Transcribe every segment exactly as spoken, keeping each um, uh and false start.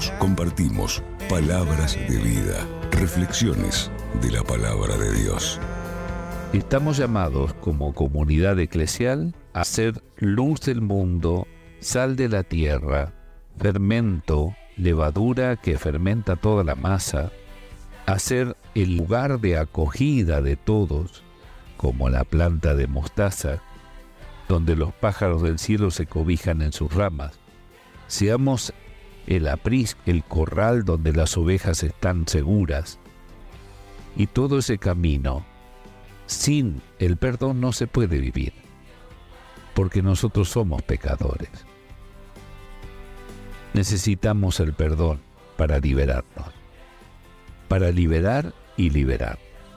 juntos compartimos palabras de vida, reflexiones de la palabra de Dios. Estamos llamados como comunidad eclesial a ser luz del mundo, sal de la tierra, fermento, levadura que fermenta toda la masa, a ser el lugar de acogida de todos, como la planta de mostaza, donde los pájaros del cielo se cobijan en sus ramas. Seamos el aprisco, el corral donde las ovejas están seguras. Y todo ese camino, sin el perdón no se puede vivir, porque nosotros somos pecadores. Necesitamos el perdón para liberarnos, para liberar y liberar.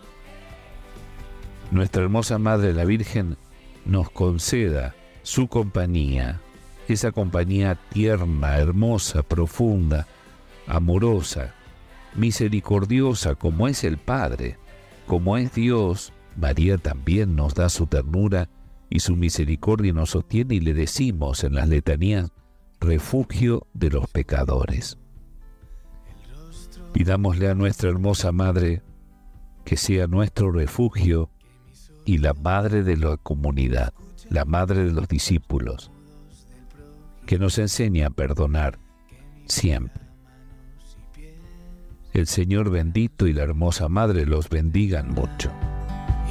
Nuestra hermosa Madre la Virgen nos conceda su compañía, esa compañía tierna, hermosa, profunda, amorosa, misericordiosa, como es el Padre, como es Dios. María también nos da su ternura y su misericordia nos sostiene, y le decimos en las letanías: refugio de los pecadores. Pidámosle a nuestra hermosa Madre que sea nuestro refugio y la Madre de la comunidad, la Madre de los discípulos, que nos enseñe a perdonar siempre. El Señor bendito y la hermosa Madre los bendigan mucho.